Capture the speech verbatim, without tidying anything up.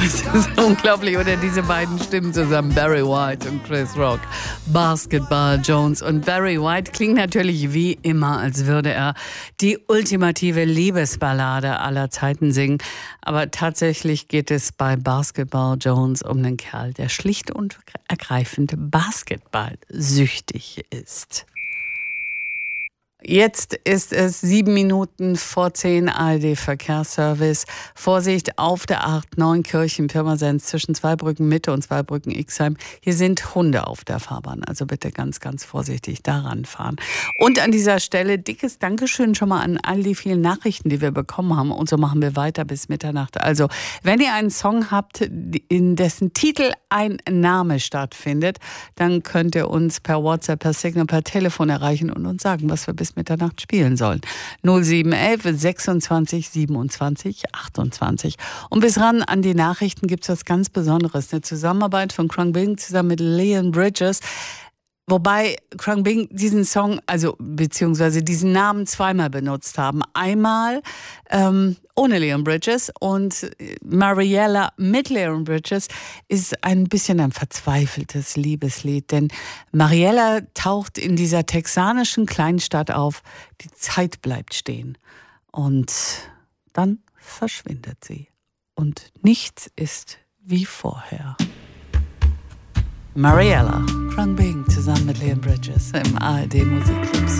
Es ist unglaublich, oder diese beiden Stimmen zusammen, Barry White und Chris Rock. Basketball Jones. Und Barry White klingt natürlich wie immer, als würde er die ultimative Liebesballade aller Zeiten singen. Aber tatsächlich geht es bei Basketball Jones um einen Kerl, der schlicht und ergreifend basketballsüchtig ist. Jetzt ist es sieben Minuten vor zehn, A R D-Verkehrsservice. Vorsicht auf der acht neun Kirchen-Pirmasens zwischen Zweibrücken Mitte und Zweibrücken Ixheim. Hier sind Hunde auf der Fahrbahn, also bitte ganz, ganz vorsichtig daran fahren. Und an dieser Stelle dickes Dankeschön schon mal an all die vielen Nachrichten, die wir bekommen haben. Und so machen wir weiter bis Mitternacht. Also, wenn ihr einen Song habt, in dessen Titel ein Name stattfindet, dann könnt ihr uns per WhatsApp, per Signal, per Telefon erreichen und uns sagen, was wir bis Mitternacht spielen sollen. null sieben elf sechsundzwanzig siebenundzwanzig achtundzwanzig. Und bis ran an die Nachrichten gibt es was ganz Besonderes. Eine Zusammenarbeit von Khruangbin zusammen mit Leon Bridges. Wobei Khruangbin diesen Song, also beziehungsweise diesen Namen zweimal benutzt haben. Einmal ähm, ohne Leon Bridges und Mariella mit Leon Bridges ist ein bisschen ein verzweifeltes Liebeslied. Denn Mariella taucht in dieser texanischen Kleinstadt auf. Die Zeit bleibt stehen. Und dann verschwindet sie. Und nichts ist wie vorher. Mariella, Khruangbin zusammen mit Leon Bridges im A R D Musikclub.